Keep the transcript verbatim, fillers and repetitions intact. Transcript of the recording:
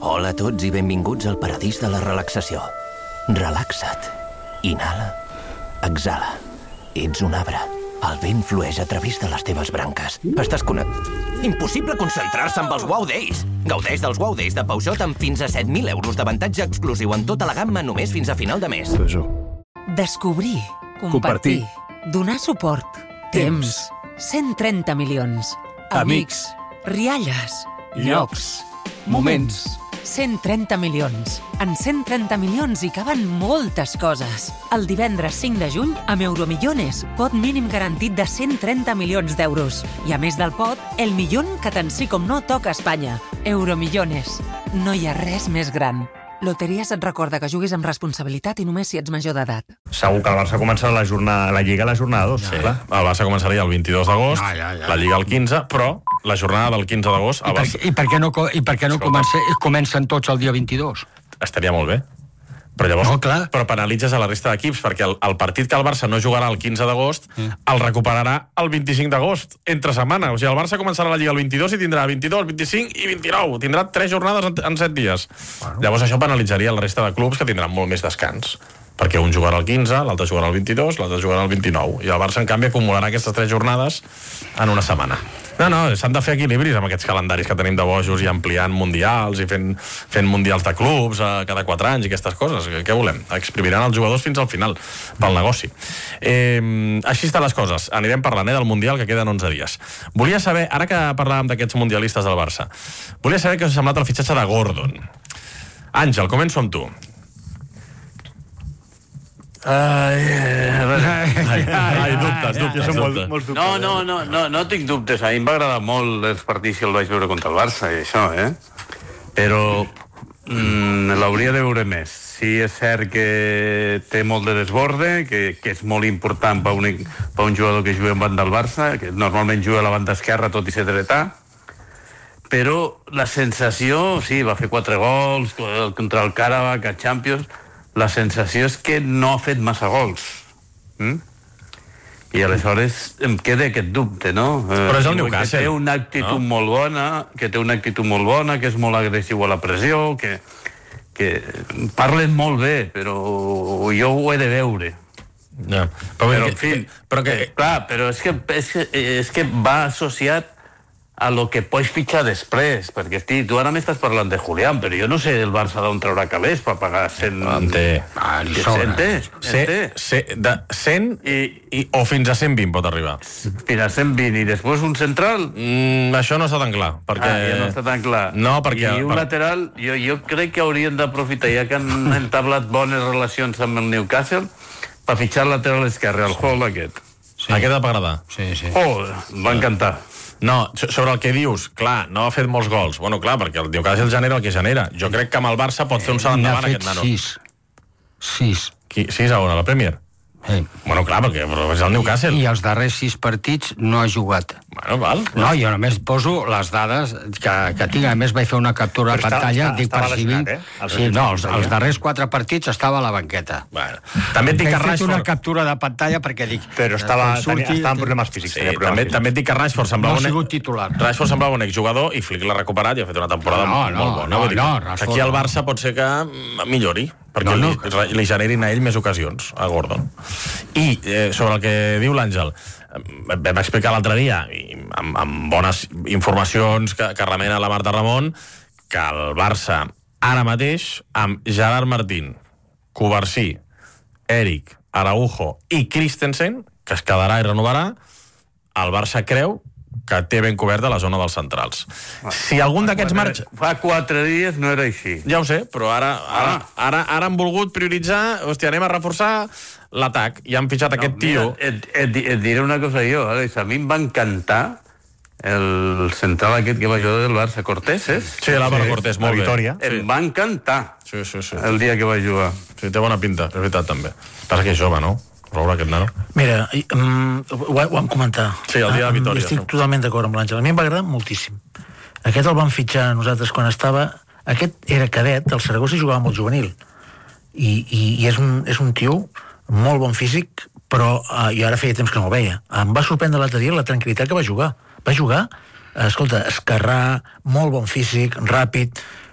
Hola a tots i benvinguts al paradís de la relaxació. Relaxa't. Inhala. Exhala. Ets un arbre. El vent flueix a través de les teves branques. Estàs connectat. Impossible concentrar-se amb els Wow Days. Gaudeix dels Wow Days de Peugeot amb fins a set mil euros d'avantatge exclusiu en tota la gamma només fins a final de mes. Descobrir. Compartir. Donar suport. Temps. cent trenta milions. Amics. Rialles. Llocs. Moments. cent trenta milions. En cent trenta milions hi caben moltes coses. El divendres cinc de juny, amb Euromillones, pot mínim garantit de cent trenta milions d'euros. I a més del pot, el millón que tant sí com no toca a Espanya. Euromillones. No hi ha res més gran. Loteries et recorda que juguis amb responsabilitat i només si ets major d'edat. Segur que el Barça començarà la, jornada, la Lliga la jornada dos. Sí, clar. El Barça començaria el vint-i-dos d'agost, ja, ja, ja. La Lliga el quinze, però la jornada del quinze d'agost... I, Barça... I per què no, i per què no comença, comencen tots el dia vint-i-dos? Estaria molt bé. Però llavors, no, clar. Però penalitzes a la resta d'equips, perquè el, el partit que el Barça no jugarà el quinze d'agost, mm. el recuperarà el vint-i-cinc d'agost, entre setmana. O sigui, el Barça començarà la Lliga el vint-i-dos i tindrà vint-i-dos, vint-i-cinc i vint-i-nou. Tindrà tres jornades en, en set dies. Bueno. Llavors això penalitzaria la resta de clubs que tindran molt més descans. Perquè un jugarà el quinze, l'altre jugarà el vint-i-dos, l'altre jugarà el vint-i-nou. I el Barça, en canvi, acumularà aquestes tres jornades en una setmana. No, no, s'han de fer equilibris amb aquests calendaris que tenim de bojos i ampliant mundials i fent, fent mundials de clubs a cada quatre anys i aquestes coses. Què volem? Exprimiran els jugadors fins al final pel negoci. Eh, així estan les coses. Anirem parlant eh, del Mundial, que queden onze dies. Volia saber, ara que parlàvem d'aquests mundialistes del Barça, volia saber què us ha semblat el fitxatge de Gordon. Àngel, començo amb tu. Ai, ai, ai, ai, dubtes, dubtes, ja, dubtes. Molt, dubtes. No, no, no, no, no tinc dubtes. A mi em va agradar molt els partits que el vaig veure contra el Barça, i això, eh? Però mm, l'hauria de veure més. Sí, és cert que té molt de desborde, que, que és molt important per un, per un jugador que juga en banda del Barça, que normalment juga a la banda esquerra tot i ser dretà, però la sensació, sí, va fer quatre gols contra el Karabakh a Champions. La sensació és que no ha fet massa gols. Mm? I aleshores em queda aquest dubte, no? Però és el Newcastle. Que té una actitud no? molt bona, que té una actitud molt bona, que és molt agressiu a la pressió, que, que parlen molt bé, però jo ho he de veure. Ja. Però, però, en fi, però que, clar, però és que, és, que, és que va associat a lo que pots fitxar després, perquè esti, tu ara m'estàs parlant de Julián, però jo no sé el Barça d'on traurà calés per pagar cent... En té. Ah, cent té. cent i, i, o fins a cent vint pot arribar. Fins a cent vint i després un central? Mm, això no està tan clar. Perquè... Ah, ja no està tan clar. No, perquè... I un per... lateral, jo, jo crec que haurien d'aprofitar, ja que han entablat bones relacions amb el Newcastle, per fitxar el lateral esquerre, el Hall aquest. Sí. Aquest et va agradar? Sí, sí. Oh, em va encantar. No, sobre el que dius, clar, no ha fet molts gols. Bueno, clar, perquè el Newcastle genera el que genera. Jo crec que amb el Barça pot fer un salt endavant aquest nano. N'ha fet sis. Sis. Qui, sis a on, a la Premier? Sí. Bueno, clar, perquè és el Newcastle. I, I els darrers sis partits no ha jugat. Bueno, val. No, jo només poso les dades que, que tinc. A més, vaig fer una captura de pantalla, està, dic percibint... Eh? Sí, no, els, els darrers quatre partits estava a la banqueta. Bueno. També et dic que Rashford... He fet una Rashford... captura de pantalla perquè dic... Però estava, surti, tenia, estava amb problemes físics. Sí, també, també et dic que Rashford semblava... No ha un... sigut titular. Rashford semblava un exjugador i Flick l'ha recuperat i ha fet una temporada no, no, molt bona. No, Vull no, dir, Rashford, aquí al Barça pot ser que millori, perquè no, no. Li, li generin a ell més ocasions, a Gordon. I eh, sobre el que diu l'Àngel, vam explicar l'altre dia, i amb, amb bones informacions que, que remena la Marta Ramon, que el Barça ara mateix, amb Gerard Martín, Covarsí, Eric, Araujo i Christensen, que es quedarà i renovarà, el Barça creu que té ben coberta la zona dels centrals. Si algun d'aquests marxa... Fa quatre dies no era així. Ja ho sé, però ara, ara, ara, ara han volgut prioritzar, hòstia, anem a reforçar l'atac, i han fitxat no, aquest tio... Mira, et, et, et diré una cosa jo, Àlex, a mi em va encantar el central aquest que va jugar del Barça, Cortés, és? Sí, l'Àlvaro sí, Cortés, molt bé. Em va encantar sí, sí, sí. el dia que va jugar. Sí, té bona pinta, és veritat, també. Passa que és jove, no? Roure aquest nano. Mira, um, ho, ho vam comentar. Sí, el dia de Vitòria. Estic totalment d'acord amb l'Àngel. A mi em va agradar moltíssim. Aquest el vam fitxar nosaltres quan estava... Aquest era cadet, el Saragossa jugava molt juvenil. I, i, i és, un, és un tio molt bon físic, però uh, jo ara feia temps que no el veia. Em va sorprendre l'altre dia la tranquil·litat que va jugar. Va jugar, uh, escolta, esquerrà, molt bon físic, ràpid,